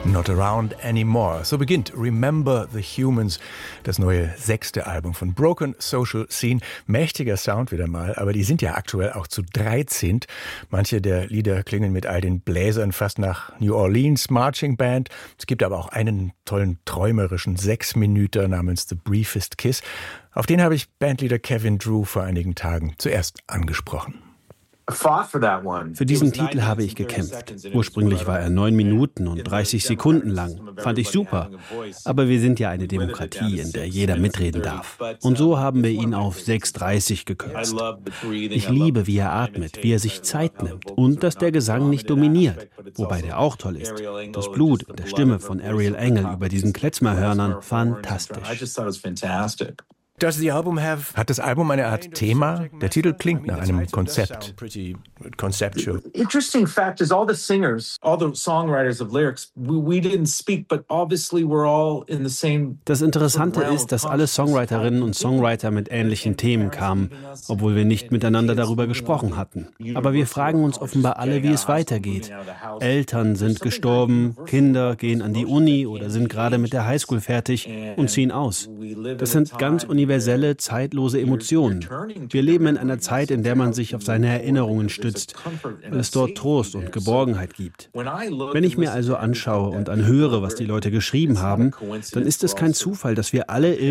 Not Around Anymore. So beginnt Remember the Humans, das neue 6. Album von Broken Social Scene. Mächtiger Sound wieder mal, aber die sind ja aktuell auch zu 13. Manche der Lieder klingen mit all den Bläsern fast nach New Orleans Marching Band. Es gibt aber auch einen tollen, träumerischen 6-Minüter namens The Briefest Kiss. Auf den habe ich Bandleader Kevin Drew vor einigen Tagen zuerst angesprochen. Für diesen Titel habe ich gekämpft. Ursprünglich war er 9 Minuten und 30 Sekunden lang. Fand ich super. Aber wir sind ja eine Demokratie, in der jeder mitreden darf. Und so haben wir ihn auf 6,30 gekürzt. Ich liebe, wie er atmet, wie er sich Zeit nimmt und dass der Gesang nicht dominiert. Wobei der auch toll ist. Das Blut in der Stimme von Ariel Engel über diesen Klezmerhörnern, fantastisch. Does the album have... Hat das Album eine Art Thema? Der Titel klingt nach einem Konzept. Conceptual. Interesting fact is all the singers, all the songwriters of lyrics, we didn't speak, but obviously we're all in the same. Das Interessante ist, dass alle Songwriterinnen und Songwriter mit ähnlichen Themen kamen, obwohl wir nicht miteinander darüber gesprochen hatten. Aber wir fragen uns offenbar alle, wie es weitergeht. Eltern sind gestorben, Kinder gehen an die Uni oder sind gerade mit der Highschool fertig und ziehen aus. Das sind ganz universelle, zeitlose Emotionen. Wir leben in einer Zeit, in der man sich auf seine Erinnerungen stützt, weil es dort Trost und Geborgenheit gibt. Wenn ich mir also anschaue und anhöre, was die Leute geschrieben haben, dann ist es kein Zufall, dass wir alle